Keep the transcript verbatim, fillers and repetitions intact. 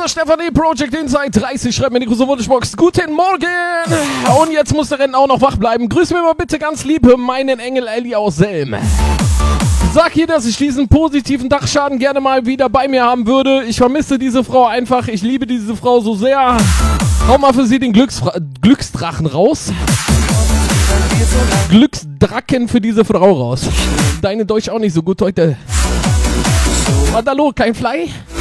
User Stefan E. Project Inside dreißig schreibt mir die große Wunschbox. Guten Morgen! Und jetzt muss der Rennen auch noch wach bleiben. Grüß mir mal bitte ganz lieb meinen Engel Ellie aus Selm. Sag hier, dass ich diesen positiven Dachschaden gerne mal wieder bei mir haben würde. Ich vermisse diese Frau einfach. Ich liebe diese Frau so sehr. Hau mal für sie den Glücksfra- Glücksdrachen raus. Glücksdracken für diese Frau raus. Deine Deutsch auch nicht so gut heute. Was da los? Kein Fly?